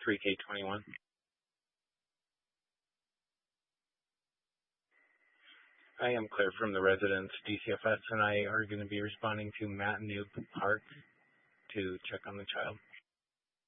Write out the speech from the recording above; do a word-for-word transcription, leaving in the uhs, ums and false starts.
three K twenty-one. I am Claire from the residence. D C F S and I are going to be responding to Matt Noob Park to check on the child.